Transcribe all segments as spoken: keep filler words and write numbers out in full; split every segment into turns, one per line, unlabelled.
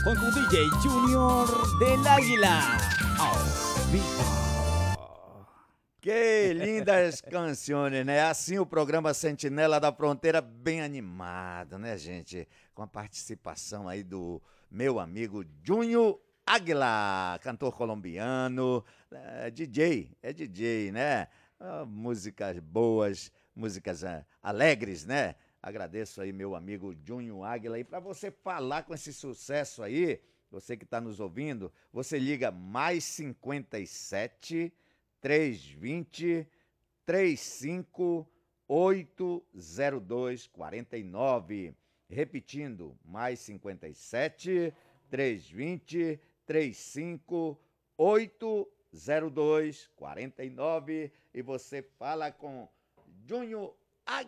con tu D J Junior del Águila. Ao vivo.
Que lindas canções, né? Assim o programa Sentinela da Fronteira, bem animado, né, gente? Com a participação aí do meu amigo Junior Águila, cantor colombiano, é, D J, é D J, né? Ah, músicas boas, músicas ah, alegres, né? Agradeço aí meu amigo Junior Águila. E para você falar com esse sucesso aí, você que está nos ouvindo, você liga mais cinquenta e sete, trezentos e vinte, trinta e cinco, oitocentos e dois, quarenta e nove. Repetindo, mais cinquenta e sete, trezentos e vinte, trinta e cinco, oitocentos e dois, quarenta e nove. E você fala com Junior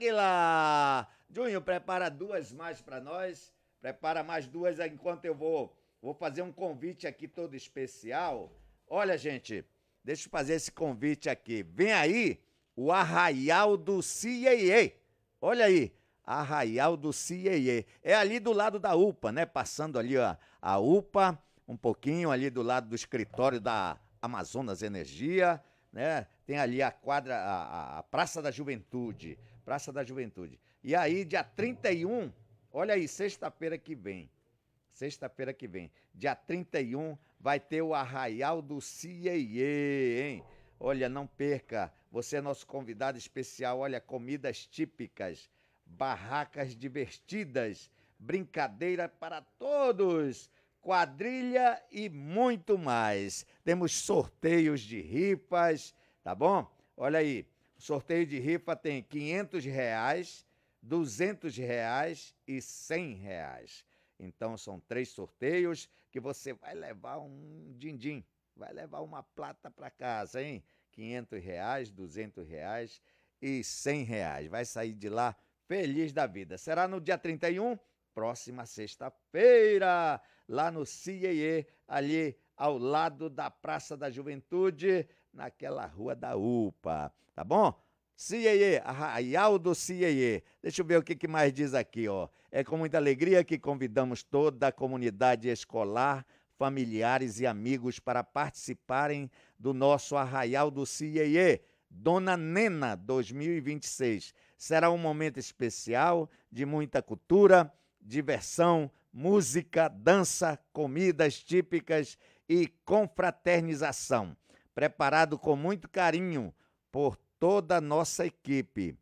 Águila. Junior, prepara duas mais para nós. Prepara mais duas enquanto eu vou, vou fazer um convite aqui todo especial. Olha, gente, deixa eu fazer esse convite aqui. Vem aí o Arraial do C A A. Olha aí, Arraial do C A A. É ali do lado da U P A, né? Passando ali ó, a U P A, um pouquinho ali do lado do escritório da Amazonas Energia, né? Tem ali a quadra, a, a Praça da Juventude. Praça da Juventude. E aí, dia trinta e um, olha aí, sexta-feira que vem. Sexta-feira que vem, dia trinta e um, vai ter o Arraial do C A A, hein? Olha, não perca, você é nosso convidado especial. Olha, comidas típicas, barracas divertidas, brincadeira para todos, quadrilha e muito mais. Temos sorteios de rifas, tá bom? Olha aí, o sorteio de rifa tem quinhentos reais, duzentos reais e cem reais. Então, são três sorteios que você vai levar um din-din, vai levar uma plata para casa, hein? quinhentos reais, duzentos reais e cem reais. Vai sair de lá feliz da vida. Será no dia trinta e um, próxima sexta-feira, lá no C A A, ali ao lado da Praça da Juventude, naquela rua da U P A, tá bom? C A A, Arraial do C A A. Deixa eu ver o que, que mais diz aqui, ó. É com muita alegria que convidamos toda a comunidade escolar, familiares e amigos para participarem do nosso Arraial do C A A, Dona Nena dois mil e vinte e seis. Será um momento especial de muita cultura, diversão, música, dança, comidas típicas e confraternização. Preparado com muito carinho por toda a nossa equipe.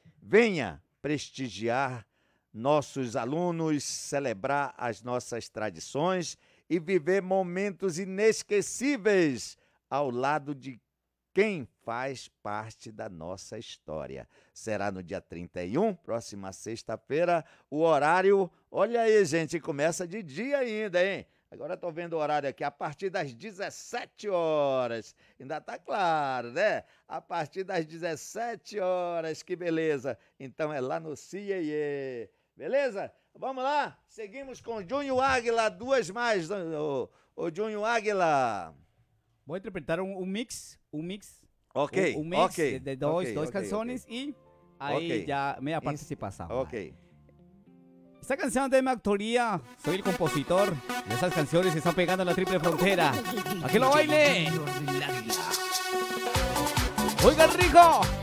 Venha prestigiar nossos alunos, celebrar as nossas tradições e viver momentos inesquecíveis ao lado de quem faz parte da nossa história. Será no dia trinta e um, próxima sexta-feira, o horário, olha aí, gente, começa de dia ainda, hein? Agora estou vendo o horário aqui, a partir das dezessete horas. Ainda tá claro, né? A partir das dezessete horas, que beleza. Então é lá no C A A. Beleza? Vamos lá? Seguimos com Junior Águila, duas mais. O, o Junior Águila.
Vou interpretar um, um mix, um mix.
Ok,
um, um mix
ok,
de, de dois,
okay,
dois
okay,
canções
okay.
e aí
Okay.
ya meia participación.
Ok.
Esta canción de mi autoría, soy el compositor y esas canciones se están pegando en la triple frontera. ¡A que lo baile! ¡Oigan rico!